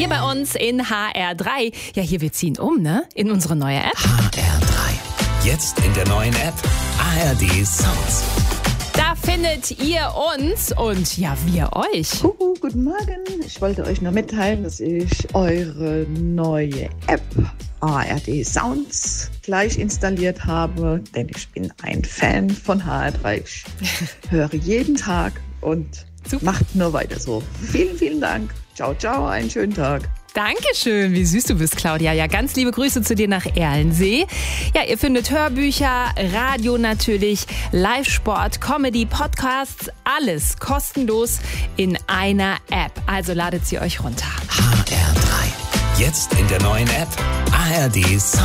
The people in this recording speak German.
hier bei uns in HR3. Ja, hier, wir ziehen um, ne? In unsere neue App. HR3. Jetzt in der neuen App ARD Sounds. Da findet ihr uns und ja, wir euch. Guten Morgen. Ich wollte euch noch mitteilen, dass ich eure neue App ARD Sounds gleich installiert habe, denn ich bin ein Fan von HR3. Ich höre jeden Tag und macht nur weiter so. Vielen, vielen Dank. Ciao, ciao, einen schönen Tag. Dankeschön, wie süß du bist, Claudia. Ja, ganz liebe Grüße zu dir nach Erlensee. Ja, ihr findet Hörbücher, Radio natürlich, Live-Sport, Comedy, Podcasts, alles kostenlos in einer App. Also ladet sie euch runter. HR3. Jetzt in der neuen App ARD Sounds.